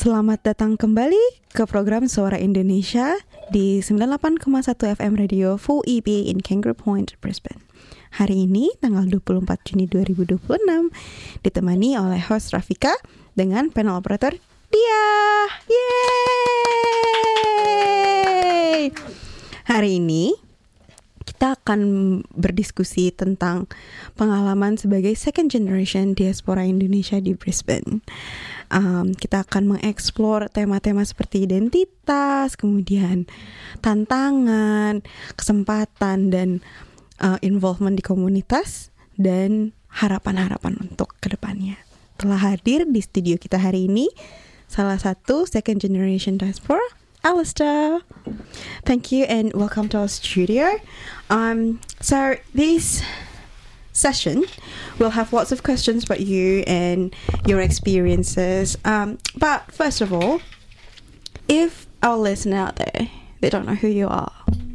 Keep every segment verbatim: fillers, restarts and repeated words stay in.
Selamat datang kembali ke program Suara Indonesia di sembilan puluh delapan koma satu F M Radio Full E B in Kangaroo Point, Brisbane. Hari ini tanggal dua puluh empat Juni dua ribu dua puluh enam ditemani oleh host Rafika dengan panel operator Dia. Yeay! Hari ini kita akan berdiskusi tentang pengalaman sebagai second generation diaspora Indonesia di Brisbane. Um, kita akan mengeksplor tema-tema seperti identitas, kemudian tantangan, kesempatan, dan uh, involvement di komunitas, dan harapan-harapan untuk kedepannya. Telah hadir di studio kita hari ini salah satu second generation diaspora, Alistair. Thank you and welcome to our studio. Um, so this session we'll have lots of questions about you and your experiences. Um, but first of all, if our listener out there, they don't know who you are,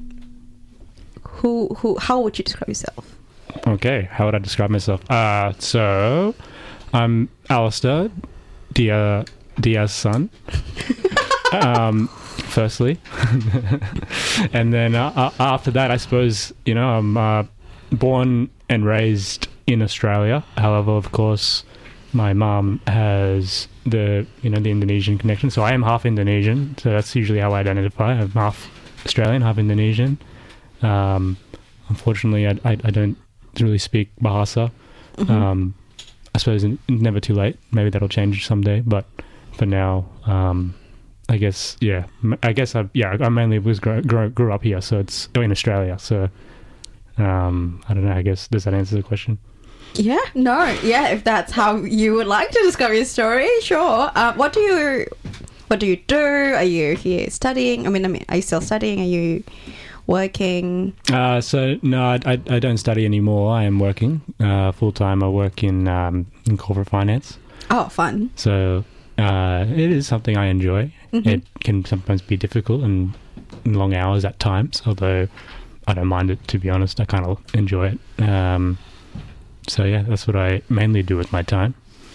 who who how would you describe yourself? Okay, how would I describe myself? Uh, so I'm Alistair, Dia Dia's son. um, firstly, and then uh, after that, I suppose you know I'm uh, born and raised in Australia. However, of course, my mum has the you know the Indonesian connection, so I am half Indonesian. So that's usually how I identify. I'm half Australian, half Indonesian. Um, unfortunately, I, I I don't really speak Bahasa. Mm-hmm. Um, I suppose it's never too late. Maybe that'll change someday, but for now, um, I guess yeah. I guess I yeah. I mainly was grow, grow, grew up here, so it's in Australia. So um, I don't know. I guess does that answer the question? Yeah. No. Yeah. If that's how you would like to describe your story, sure. Uh, what do you What do you do? Are you here studying? I mean, I mean, are you still studying? Are you working? Uh, so no, I, I, I don't study anymore. I am working uh, full time. I work in um, in corporate finance. Oh, fun. So uh, it is something I enjoy. Mm-hmm. It can sometimes be difficult and long hours at times, although I don't mind it, to be honest. I kind of enjoy it. Um, so yeah, that's what I mainly do with my time.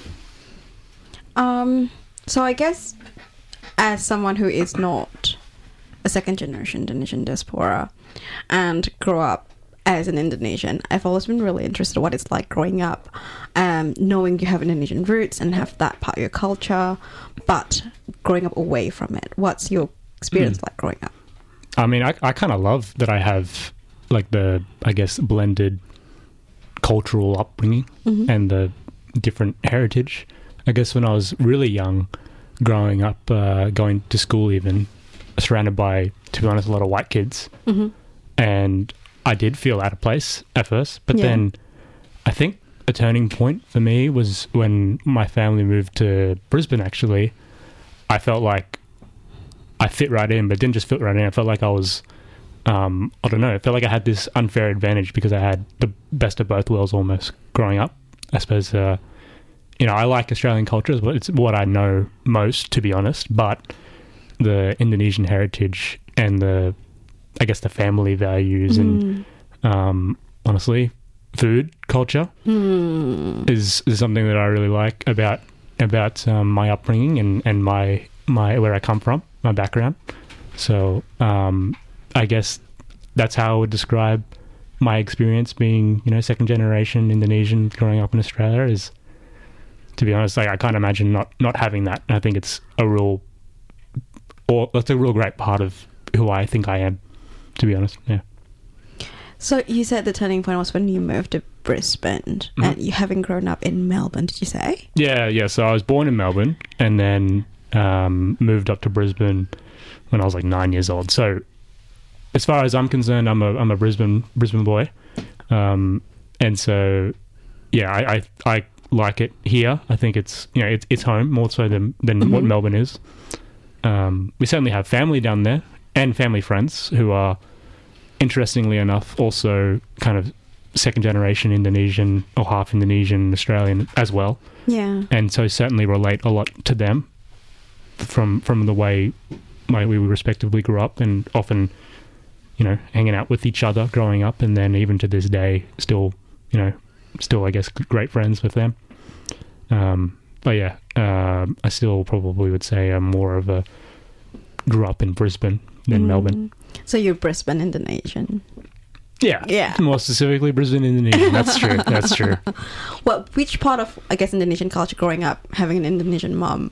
Um. So I guess as someone who is not a second generation Indonesian diaspora and grew up as an Indonesian, I've always been really interested in what it's like growing up, um, knowing you have Indonesian roots and have that part of your culture, but growing up away from it. What's your experience mm. like growing up? I mean, I, I kind of love that I have like the, I guess, blended cultural upbringing mm-hmm. and the different heritage. I guess when I was really young, growing up, uh, going to school even, surrounded by, to be honest, a lot of white kids. Mm-hmm. And I did feel out of place at first. But yeah. then I think a turning point for me was when my family moved to Brisbane, actually. I felt like I fit right in, but didn't just fit right in. I felt like I was, um, I don't know, I felt like I had this unfair advantage because I had the best of both worlds almost growing up. I suppose, uh, you know, I like Australian culture, but it's what I know most, to be honest. But the Indonesian heritage and the, I guess, the family values mm. and, um, honestly, food culture mm. is, is something that I really like about about um, my upbringing and, and my my where I come from, my background. So um, I guess that's how I would describe my experience being, you know, second generation Indonesian growing up in Australia. Is, to be honest, like I can't imagine not not having that. I think it's a real, or that's a real great part of who I think I am, to be honest. Yeah. So you said the turning point was when you moved to Brisbane, mm-hmm. and you having grown up in Melbourne, did you say? Yeah, yeah. So I was born in Melbourne and then um, moved up to Brisbane when I was like nine years old. So as far as I'm concerned, I'm a I'm a Brisbane Brisbane boy, um, and so yeah, I, I I like it here. I think it's you know it's it's home more so than than mm-hmm. what Melbourne is. Um, we certainly have family down there and family friends who are, interestingly enough, also kind of second generation Indonesian or half Indonesian Australian as well. Yeah. And so certainly relate a lot to them from from the way my, we respectively grew up, and often, you know, hanging out with each other growing up, and then even to this day still, you know, still I guess great friends with them. Um, but yeah, um, I still probably would say I'm more of a grew up in Brisbane than Mm. Melbourne. So you're Brisbane Indonesian. Yeah, Yeah. More specifically, Brisbane, Indonesia. That's true. That's true. Well, which part of, I guess, Indonesian culture growing up, having an Indonesian mom,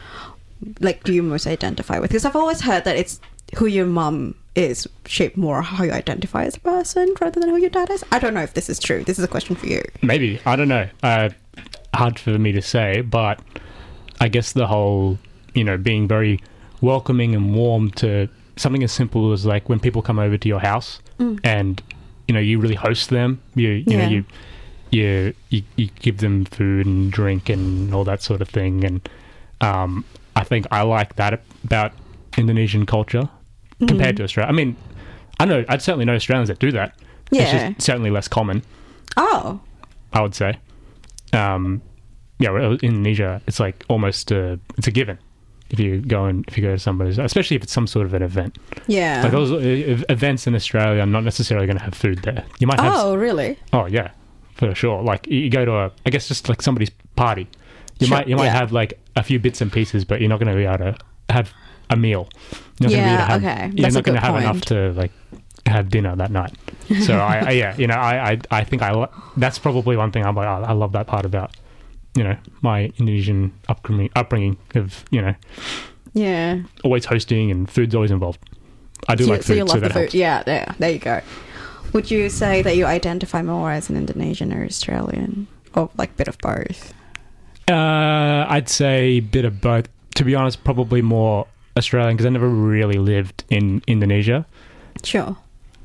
like, do you most identify with? Because I've always heard that it's who your mom is shaped more how you identify as a person rather than who your dad is. I don't know if this is true. This is a question for you. Maybe. I don't know. Uh, hard for me to say, but I guess the whole, you know, being very welcoming and warm to something as simple as like when people come over to your house Mm. and, you know, you really host them. You, you Yeah. know, you, you, you, you give them food and drink and all that sort of thing. And um, I think I like that about Indonesian culture compared Mm. to Australia. I mean, I know, I'd certainly know Australians that do that. It's Yeah. just certainly less common, Oh. I would say. Um, yeah, well, in Indonesia, it's like almost a, it's a given. If you go and if you go to somebody's, especially if it's some sort of an event, Yeah. like those uh, events in Australia are not necessarily going to have food there. You might have, Oh, really? oh yeah, for sure. Like you go to a, I guess just like somebody's party, you Sure, might you might yeah. have like a few bits and pieces, but you're not going to be able to have a meal. You're not Yeah, gonna be able to have, okay. You're That's a not going to good have enough point. to like have dinner that night. So I, I yeah, you know, I I, I think I li- that's probably one thing I'm like, oh, I love that part about, you know, my Indonesian upbringing upbringing of, you know, Yeah. always hosting and food's always involved. I do so, like so food, you so love the that food. helps. Yeah, there, there you go. Would you say that you identify more as an Indonesian or Australian, or like bit of both? Uh, I'd say bit of both. To be honest, probably more Australian because I never really lived in Indonesia. Sure.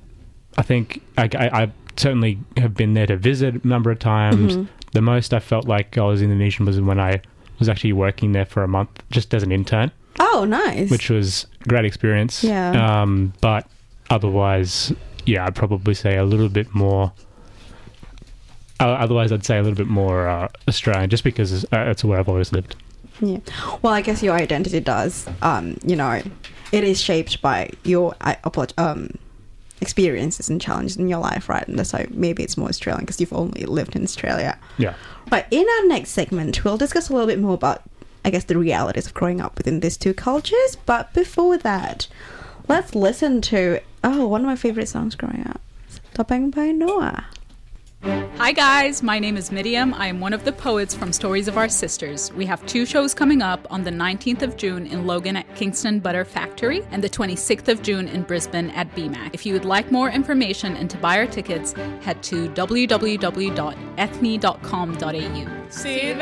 I think I, I, I certainly have been there to visit a number of times. Mhm. The most I felt like I was Indonesian was when I was actually working there for a month just as an intern, Oh, nice. which was a great experience. Yeah. Um, but otherwise, yeah, I'd probably say a little bit more. Uh, otherwise, I'd say a little bit more uh, Australian, just because uh, that's where I've always lived. Yeah. Well, I guess your identity does. Um, you know, it is shaped by your uh, apolo- um experiences and challenges in your life, right? And so maybe it's more Australian because you've only lived in Australia. Yeah. But in our next segment, we'll discuss a little bit more about, I guess, the realities of growing up within these two cultures. But before that, let's listen to, oh, one of my favorite songs growing up, Topeng by Noah. Hi guys, my name is Miriam. I am one of the poets from Stories of Our Sisters. We have two shows coming up on the nineteenth of June in Logan at Kingston Butter Factory and the twenty-sixth of June in Brisbane at B MAC. If you would like more information and to buy our tickets, head to w w w dot ethne dot com dot a u. See you